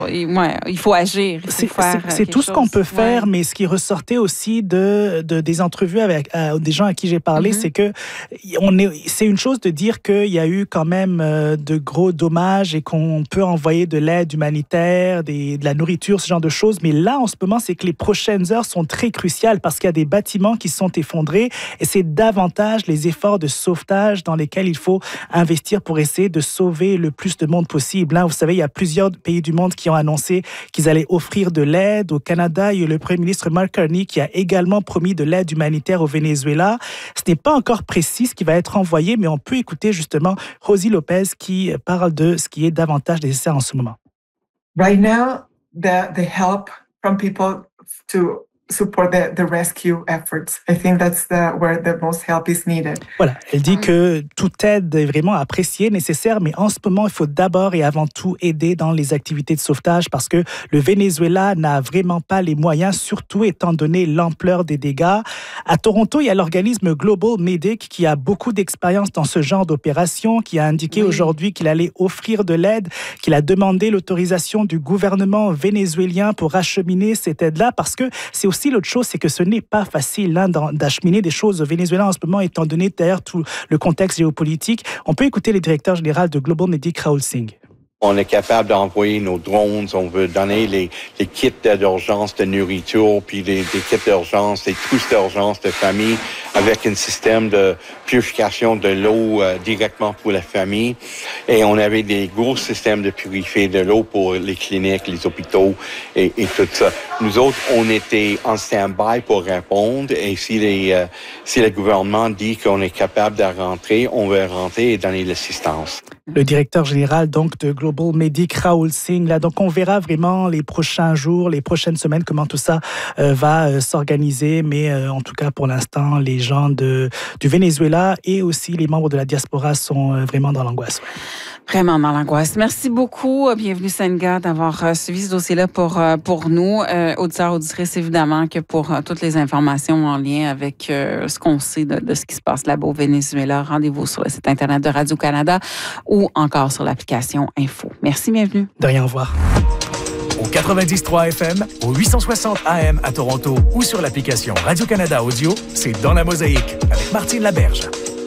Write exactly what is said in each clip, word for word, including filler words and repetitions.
Et, ouais, il faut agir. Il faut c'est faire c'est, c'est tout chose. ce qu'on peut faire, ouais. mais ce qui ressortait aussi de, de des entrevues avec euh, des gens à qui j'ai parlé, mm-hmm. c'est que on est, c'est une chose de dire qu'il y a eu quand même euh, de gros dommages et qu'on peut envoyer de l'aide humanitaire, des, de la nourriture, ce genre de choses. Mais là, en ce moment, c'est que les prochaines heures sont très cruciales parce qu'il y a des bâtiments qui sont effondrés et c'est davantage les efforts de sauvetage dans lesquels il faut investir pour essayer de sauver le plus de monde possible. Là, vous savez, il y a plusieurs pays du monde qui ont annoncé qu'ils allaient offrir de l'aide. Au Canada, il y a le premier ministre Mark Carney qui a également promis de l'aide humanitaire au Venezuela. Ce n'est pas encore précis ce qui va être envoyé, mais on peut écouter justement Rosie Lopez qui parle de ce qui est davantage nécessaire en ce moment. Right now, the, the help from people to support the, the rescue efforts. I think that's the, where the most help is needed. Voilà, elle dit que toute aide est vraiment appréciée, nécessaire, mais en ce moment, il faut d'abord et avant tout aider dans les activités de sauvetage parce que le Venezuela n'a vraiment pas les moyens, surtout étant donné l'ampleur des dégâts. À Toronto, il y a l'organisme Global Medic qui a beaucoup d'expérience dans ce genre d'opération, qui a indiqué oui. aujourd'hui qu'il allait offrir de l'aide, qu'il a demandé l'autorisation du gouvernement vénézuélien pour acheminer cette aide-là parce que c'est aussi l'autre chose, c'est que ce n'est pas facile hein, d'acheminer des choses au Venezuela en ce moment, étant donné d'ailleurs tout le contexte géopolitique. On peut écouter le directeur général de Global Medic, Rahul Singh. On est capable d'envoyer nos drones, on veut donner les, les kits d'urgence de nourriture, puis les, les kits d'urgence, les trousses d'urgence de famille, avec un système de purification de l'eau euh, directement pour la famille. Et on avait des gros systèmes de purifier de l'eau pour les cliniques, les hôpitaux et, et tout ça. Nous autres, on était en stand-by pour répondre. Et si, les, euh, si le gouvernement dit qu'on est capable de rentrer, on va rentrer et donner l'assistance. Le directeur général donc de Global Medic, Rahul Singh. Là, donc on verra vraiment les prochains jours, les prochaines semaines, comment tout ça euh, va euh, s'organiser. Mais euh, en tout cas, pour l'instant, les gens de, du Venezuela et aussi les membres de la diaspora sont euh, vraiment dans l'angoisse. Vraiment dans l'angoisse. Merci beaucoup. Bienvenue, Senga, d'avoir suivi ce dossier-là pour, pour nous. Euh, auditeurs, auditrices, évidemment, que pour euh, toutes les informations en lien avec euh, ce qu'on sait de, de ce qui se passe là-bas au Venezuela, rendez-vous sur le site Internet de Radio-Canada ou encore sur l'application Info. Merci, bienvenue. De rien, au revoir. Au quatre-vingt-dix trois F M, au huit cent soixante A M à Toronto ou sur l'application Radio-Canada Audio, c'est Dans la Mosaïque avec Martine Laberge.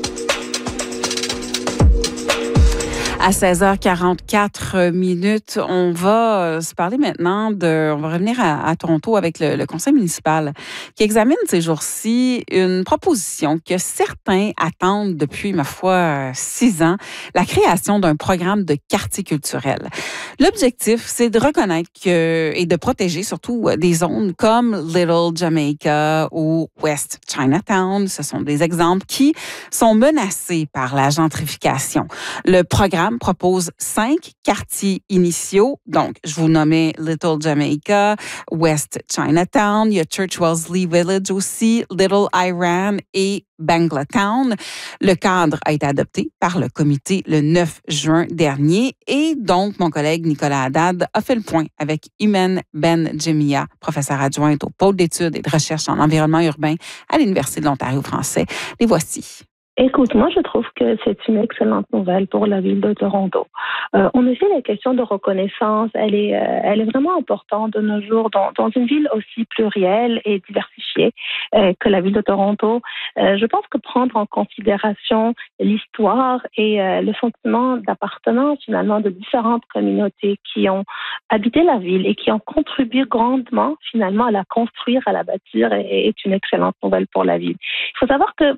À seize heures quarante-quatre minutes, on va se parler maintenant de... On va revenir à, à Toronto avec le, le conseil municipal qui examine ces jours-ci une proposition que certains attendent depuis, ma foi, six ans, la création d'un programme de quartier culturel. L'objectif, c'est de reconnaître que, et de protéger surtout des zones comme Little Jamaica ou West Chinatown. Ce sont des exemples qui sont menacés par la gentrification. Le programme propose cinq quartiers initiaux. Donc, je vous nommais Little Jamaica, West Chinatown, il y a Church Wellesley Village aussi, Little Iran et Banglatown. Le cadre a été adopté par le comité le neuf juin dernier et donc mon collègue Nicolas Haddad a fait le point avec Imen Benjemia, professeure adjointe au pôle d'études et de recherche en environnement urbain à l'Université de l'Ontario français. Les voici. Écoute, moi, je trouve que c'est une excellente nouvelle pour la ville de Toronto. Euh, en effet, la question de reconnaissance, elle est, euh, elle est vraiment importante de nos jours dans, dans une ville aussi plurielle et diversifiée euh, que la ville de Toronto. Euh, je pense que prendre en considération l'histoire et euh, le sentiment d'appartenance finalement de différentes communautés qui ont habité la ville et qui ont contribué grandement finalement à la construire, à la bâtir, est, est une excellente nouvelle pour la ville. Il faut savoir que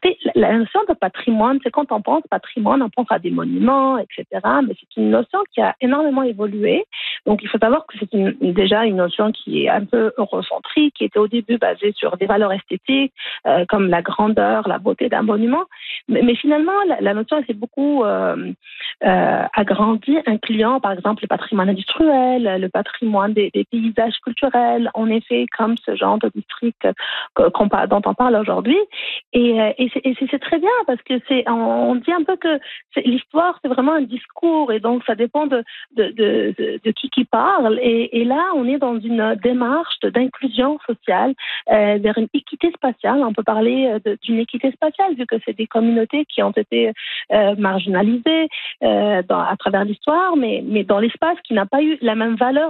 la notion de patrimoine, c'est quand on pense patrimoine, on pense à des monuments, et cetera. Mais c'est une notion qui a énormément évolué. Donc, il faut savoir que c'est une, déjà une notion qui est un peu eurocentrique, qui était au début basée sur des valeurs esthétiques, euh, comme la grandeur, la beauté d'un monument. Mais, mais finalement, la, la notion s'est beaucoup euh, euh, agrandie, incluant, par exemple, le patrimoine industriel, le patrimoine des, des paysages culturels, en effet, comme ce genre de district qu'on, dont on parle aujourd'hui. Et, et c'est, et c'est très bien parce que c'est, on dit un peu que c'est, l'histoire, c'est vraiment un discours et donc ça dépend de, de, de, de, de qui qui parle. Et, et là, on est dans une démarche d'inclusion sociale euh, vers une équité spatiale. On peut parler de, d'une équité spatiale vu que c'est des communautés qui ont été euh, marginalisées euh, dans, à travers l'histoire, mais, mais dans l'espace qui n'a pas eu la même valeur